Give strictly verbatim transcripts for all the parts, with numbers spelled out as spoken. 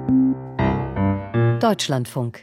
Deutschlandfunk.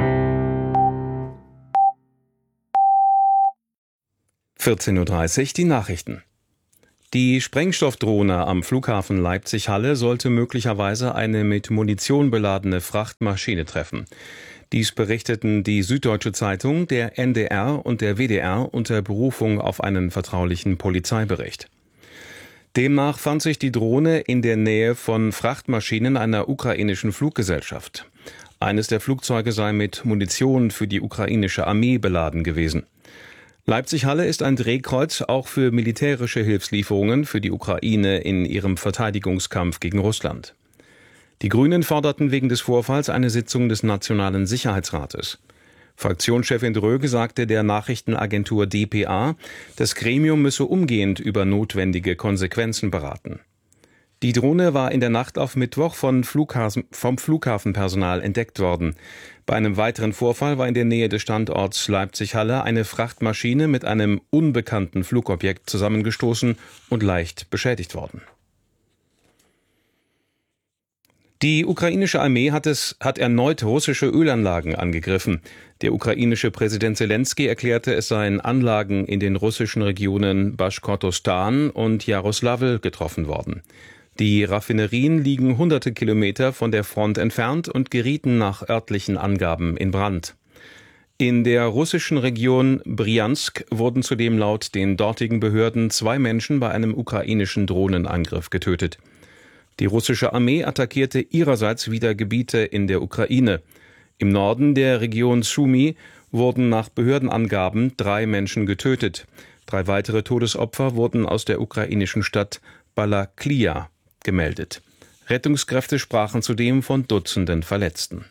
vierzehn Uhr dreißig, die Nachrichten. Die Sprengstoffdrohne am Flughafen Leipzig-Halle sollte möglicherweise eine mit Munition beladene Frachtmaschine treffen. Dies berichteten die Süddeutsche Zeitung, der N D R und der W D R unter Berufung auf einen vertraulichen Polizeibericht. Demnach fand sich die Drohne in der Nähe von Frachtmaschinen einer ukrainischen Fluggesellschaft. Eines der Flugzeuge sei mit Munition für die ukrainische Armee beladen gewesen. Leipzig-Halle ist ein Drehkreuz auch für militärische Hilfslieferungen für die Ukraine in ihrem Verteidigungskampf gegen Russland. Die Grünen forderten wegen des Vorfalls eine Sitzung des Nationalen Sicherheitsrates. Fraktionschefin Dröge sagte der Nachrichtenagentur D P A, das Gremium müsse umgehend über notwendige Konsequenzen beraten. Die Drohne war in der Nacht auf Mittwoch von Flughafen, vom Flughafenpersonal entdeckt worden. Bei einem weiteren Vorfall war in der Nähe des Standorts Leipzig-Halle eine Frachtmaschine mit einem unbekannten Flugobjekt zusammengestoßen und leicht beschädigt worden. Die ukrainische Armee hat es hat erneut russische Ölanlagen angegriffen. Der ukrainische Präsident Selenskyj erklärte, es seien Anlagen in den russischen Regionen Baschkortostan und Jaroslawl getroffen worden. Die Raffinerien liegen hunderte Kilometer von der Front entfernt und gerieten nach örtlichen Angaben in Brand. In der russischen Region Brjansk wurden zudem laut den dortigen Behörden zwei Menschen bei einem ukrainischen Drohnenangriff getötet. Die russische Armee attackierte ihrerseits wieder Gebiete in der Ukraine. Im Norden der Region Sumy wurden nach Behördenangaben drei Menschen getötet. Drei weitere Todesopfer wurden aus der ukrainischen Stadt Balaklia gemeldet. Rettungskräfte sprachen zudem von Dutzenden Verletzten.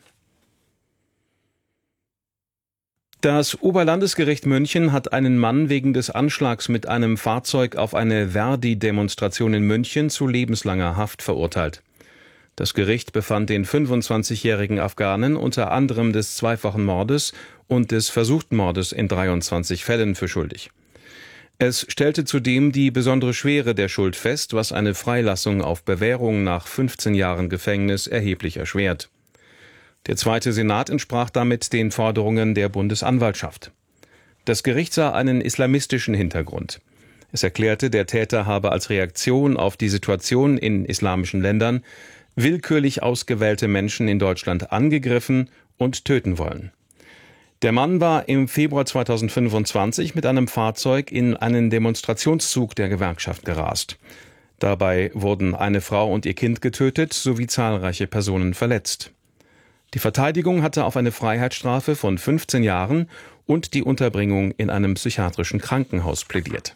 Das Oberlandesgericht München hat einen Mann wegen des Anschlags mit einem Fahrzeug auf eine Verdi-Demonstration in München zu lebenslanger Haft verurteilt. Das Gericht befand den fünfundzwanzigjährigen Afghanen unter anderem des zweifachen Mordes und des versuchten Mordes in dreiundzwanzig Fällen für schuldig. Es stellte zudem die besondere Schwere der Schuld fest, was eine Freilassung auf Bewährung nach fünfzehn Jahren Gefängnis erheblich erschwert. Der Zweite Senat entsprach damit den Forderungen der Bundesanwaltschaft. Das Gericht sah einen islamistischen Hintergrund. Es erklärte, der Täter habe als Reaktion auf die Situation in islamischen Ländern willkürlich ausgewählte Menschen in Deutschland angegriffen und töten wollen. Der Mann war im Februar zweitausendfünfundzwanzig mit einem Fahrzeug in einen Demonstrationszug der Gewerkschaft gerast. Dabei wurden eine Frau und ihr Kind getötet sowie zahlreiche Personen verletzt. Die Verteidigung hatte auf eine Freiheitsstrafe von fünfzehn Jahren und die Unterbringung in einem psychiatrischen Krankenhaus plädiert.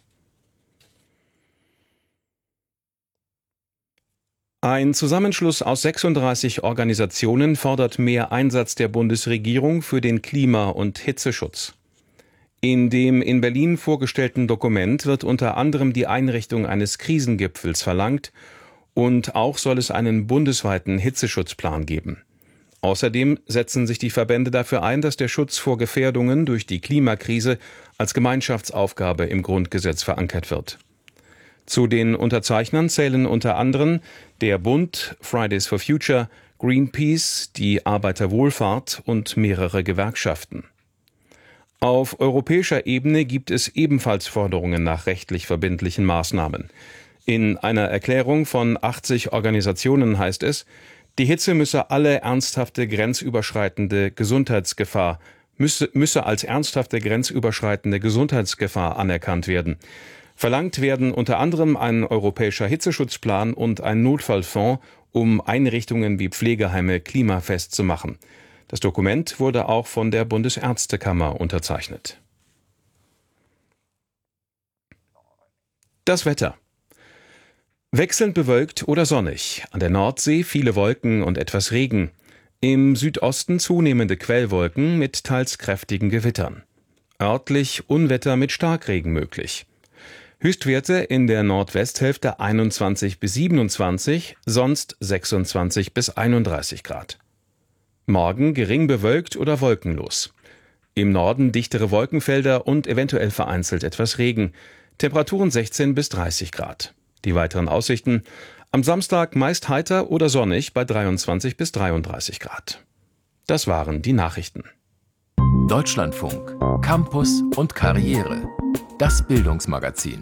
Ein Zusammenschluss aus sechsunddreißig Organisationen fordert mehr Einsatz der Bundesregierung für den Klima- und Hitzeschutz. In dem in Berlin vorgestellten Dokument wird unter anderem die Einrichtung eines Krisengipfels verlangt und auch soll es einen bundesweiten Hitzeschutzplan geben. Außerdem setzen sich die Verbände dafür ein, dass der Schutz vor Gefährdungen durch die Klimakrise als Gemeinschaftsaufgabe im Grundgesetz verankert wird. Zu den Unterzeichnern zählen unter anderem der Bund, Fridays for Future, Greenpeace, die Arbeiterwohlfahrt und mehrere Gewerkschaften. Auf europäischer Ebene gibt es ebenfalls Forderungen nach rechtlich verbindlichen Maßnahmen. In einer Erklärung von achtzig Organisationen heißt es, die Hitze müsse alle ernsthafte grenzüberschreitende Gesundheitsgefahr, müsse, müsse als ernsthafte grenzüberschreitende Gesundheitsgefahr anerkannt werden. Verlangt werden unter anderem ein europäischer Hitzeschutzplan und ein Notfallfonds, um Einrichtungen wie Pflegeheime klimafest zu machen. Das Dokument wurde auch von der Bundesärztekammer unterzeichnet. Das Wetter. Wechselnd bewölkt oder sonnig. An der Nordsee viele Wolken und etwas Regen. Im Südosten zunehmende Quellwolken mit teils kräftigen Gewittern. Örtlich Unwetter mit Starkregen möglich. Höchstwerte in der Nordwesthälfte einundzwanzig bis siebenundzwanzig, sonst sechsundzwanzig bis einunddreißig Grad. Morgen gering bewölkt oder wolkenlos. Im Norden dichtere Wolkenfelder und eventuell vereinzelt etwas Regen. Temperaturen sechzehn bis dreißig Grad. Die weiteren Aussichten: Am Samstag meist heiter oder sonnig bei dreiundzwanzig bis dreiunddreißig Grad. Das waren die Nachrichten. Deutschlandfunk, Campus und Karriere. Das Bildungsmagazin.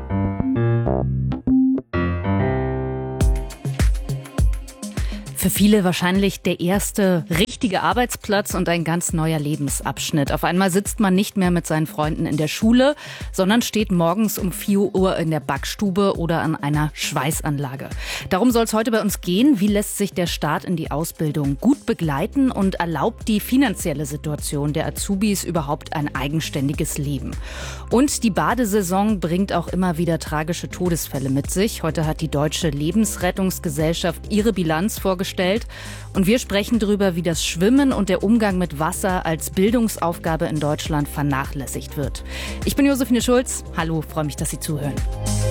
Für viele wahrscheinlich der erste richtige Arbeitsplatz und ein ganz neuer Lebensabschnitt. Auf einmal sitzt man nicht mehr mit seinen Freunden in der Schule, sondern steht morgens um vier Uhr in der Backstube oder an einer Schweißanlage. Darum soll es heute bei uns gehen. Wie lässt sich der Start in die Ausbildung gut begleiten und erlaubt die finanzielle Situation der Azubis überhaupt ein eigenständiges Leben? Und die Badesaison bringt auch immer wieder tragische Todesfälle mit sich. Heute hat die Deutsche Lebensrettungsgesellschaft ihre Bilanz vorgestellt. Und wir sprechen darüber, wie das Schwimmen und der Umgang mit Wasser als Bildungsaufgabe in Deutschland vernachlässigt wird. Ich bin Josephine Schulz. Hallo, freue mich, dass Sie zuhören.